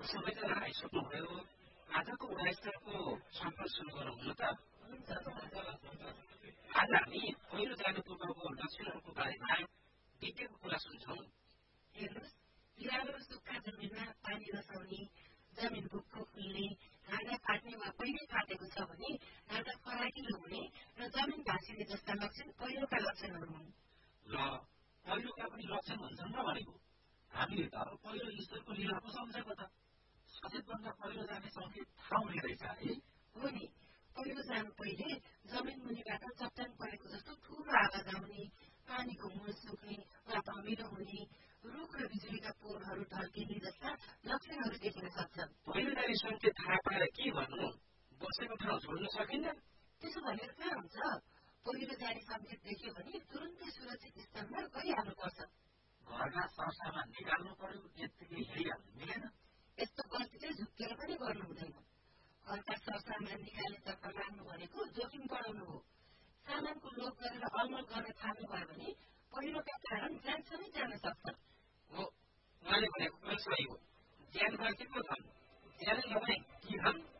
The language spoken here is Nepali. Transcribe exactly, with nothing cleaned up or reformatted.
सबैजना आइसक्नुभयो आजको गुणस्तरको छलफल सुरु गरौँ न त आज हामी पहिरो जानु पूर्वको लक्षणहरूको बारेमा विज्ञको कुरा सुन्छौँ। हेर्नुहोस् हिरालो सुक्खा जमिनमा पानी रसाउने जमिन भुक्को खुल्ने हाँगा फाट्ने वा पहिरै फाटेको छ भने हाँगा फराकिलो हुने र जमिन भाँसिने जस्ता लक्षण पहिरोका लक्षणहरू हुन्। ल पहिरोका पनि लक्षण हुन्छन् र भनेको हामीले त पहिरो ईश्वरको लीला पो सम्झेको त सचेतभन्दा पहिरो जाने सङ्केत थाहा हुने रहेछ है। हो नि पहिरो जानु पहिले जमिन मुनिबाट चट्टान परेको जस्तो ठूलो आवाज आउने पानीको मूल सुक्ने वा धमिलो हुने रुख र बिजुलीका पोलहरू ढल्किने जस्ता लक्षणहरू देखिन सक्छन्। पहिरो जाने सङ्केत थाहा पाएर के गर्नु बसेको ठाउँ छोड्न सकिन्न त्यसो भनेर कहाँ हुन्छ पहिरो जाने सङ्केत देख्यो भने तुरुन्तै सुरक्षित स्थानमा गइहाल्नुपर्छ। घरका सरसामान निकाल्नु पर्यो यत्तिकै हिँडिहाल्नु मिलेन। यस्तो गल्ती चाहिँ झुक्केर पनि गर्नु हुँदैन। घरका सरसामान निकाल्नेतर्फ लाग्नु भनेको जोखिम बढाउनु हो। सामानको लोभ गरेर अलमल गर्न थाल्नुभयो भने पहिरोका कारण ज्यान समेत जान सक्छ। हो उहाँले भनेको कुरा सही हो। ज्यान बाँचेको धन ज्यानै लगाए कि धन